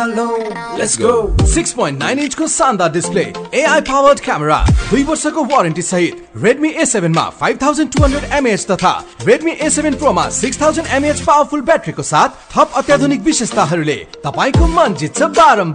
Let's go. 6.9 inch को शानदार display, AI powered camera, 2 वर्षको वारेन्टी सहित Redmi A7 मा 5200 mAh तथा Redmi A7 Pro मा 6000 mAh पावरफुल ब्याट्रीको साथ थप अत्याधुनिक विशेषताहरूले तपाईको मन जित्छ बारम्बार।